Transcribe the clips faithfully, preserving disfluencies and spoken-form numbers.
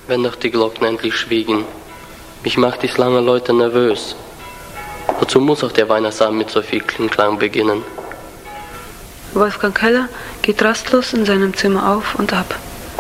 Wenn doch die Glocken endlich schwiegen. Mich macht dies lange Leute nervös. Wozu muss auch der Weihnachtsabend mit so viel Klang beginnen? Wolfgang Heller geht rastlos in seinem Zimmer auf und ab.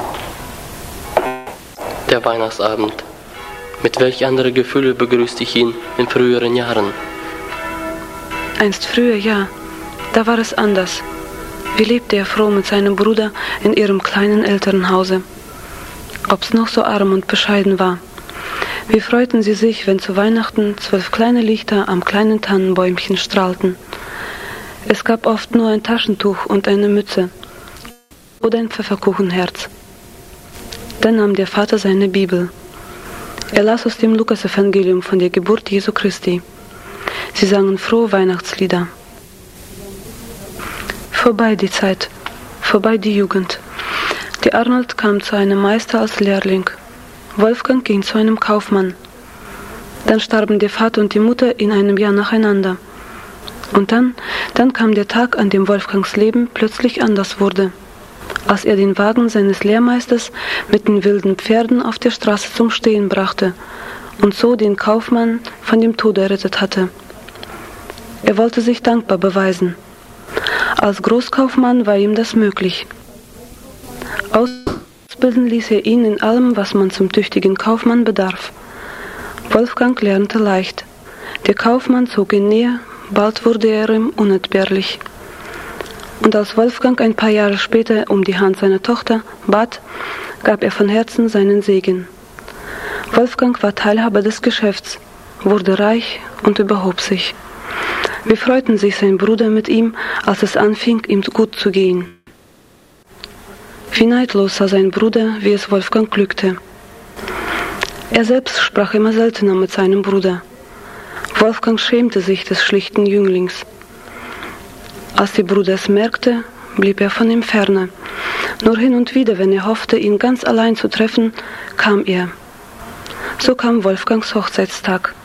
Der Weihnachtsabend. Mit welch andere Gefühle begrüßte ich ihn in früheren Jahren? Einst früher, ja. Da war es anders. Wie lebte er froh mit seinem Bruder in ihrem kleinen Elternhause. Ob's noch so arm und bescheiden war. Wie freuten sie sich, wenn zu Weihnachten zwölf kleine Lichter am kleinen Tannenbäumchen strahlten. Es gab oft nur ein Taschentuch und eine Mütze oder ein Pfefferkuchenherz. Dann nahm der Vater seine Bibel. Er las aus dem Lukasevangelium von der Geburt Jesu Christi. Sie sangen frohe Weihnachtslieder. Vorbei die Zeit, vorbei die Jugend. Der Arnold kam zu einem Meister als Lehrling. Wolfgang ging zu einem Kaufmann. Dann starben der Vater und die Mutter in einem Jahr nacheinander. Und dann, dann kam der Tag, an dem Wolfgangs Leben plötzlich anders wurde. Als er den Wagen seines Lehrmeisters mit den wilden Pferden auf der Straße zum Stehen brachte und so den Kaufmann von dem Tode errettet hatte. Er wollte sich dankbar beweisen. Als Großkaufmann war ihm das möglich. Ausbilden ließ er ihn in allem, was man zum tüchtigen Kaufmann bedarf. Wolfgang lernte leicht. Der Kaufmann zog ihn näher, bald wurde er ihm unentbehrlich. Und als Wolfgang ein paar Jahre später um die Hand seiner Tochter bat, gab er von Herzen seinen Segen. Wolfgang war Teilhaber des Geschäfts, wurde reich und überhob sich. Wie freuten sich sein Bruder mit ihm, als es anfing, ihm gut zu gehen. Wie neidlos sah sein Bruder, wie es Wolfgang glückte. Er selbst sprach immer seltener mit seinem Bruder. Wolfgang schämte sich des schlichten Jünglings. Als der Bruder es merkte, blieb er von ihm ferne. Nur hin und wieder, wenn er hoffte, ihn ganz allein zu treffen, kam er. So kam Wolfgangs Hochzeitstag.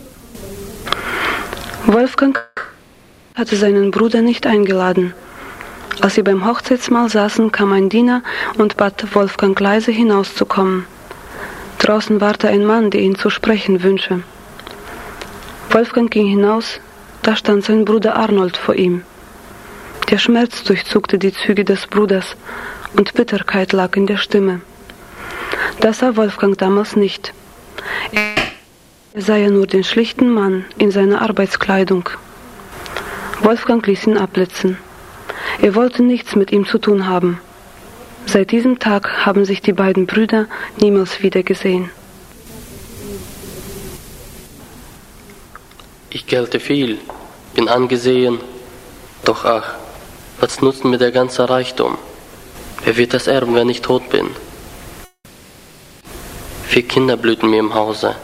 Wolfgang hatte seinen Bruder nicht eingeladen. Als sie beim Hochzeitsmahl saßen, kam ein Diener und bat Wolfgang leise hinauszukommen. Draußen warte ein Mann, der ihn zu sprechen wünsche. Wolfgang ging hinaus, da stand sein Bruder Arnold vor ihm. Der Schmerz durchzuckte die Züge des Bruders und Bitterkeit lag in der Stimme. Das sah Wolfgang damals nicht. Er sah ja nur den schlichten Mann in seiner Arbeitskleidung. Wolfgang ließ ihn abblitzen. Er wollte nichts mit ihm zu tun haben. Seit diesem Tag haben sich die beiden Brüder niemals wieder gesehen. Ich gelte viel, bin angesehen, doch ach, was nutzt mir der ganze Reichtum? Wer wird das erben, wenn ich tot bin? Vier Kinder blühten mir im Hause,